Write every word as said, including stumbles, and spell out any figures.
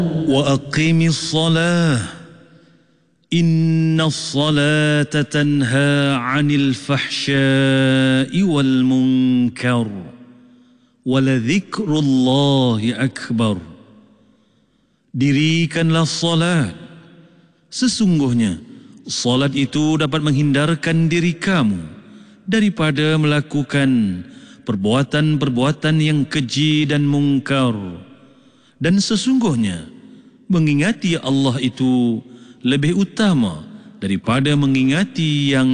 وأقم الصلاة إن الصلاة تنهى عن الفحشاء والمنكر ولذكر الله أكبر. Dirikanlah salat. Sesungguhnya salat itu dapat menghindarkan diri kamu daripada melakukan perbuatan-perbuatan yang keji dan mungkar. Dan sesungguhnya mengingati Allah itu lebih utama daripada mengingati yang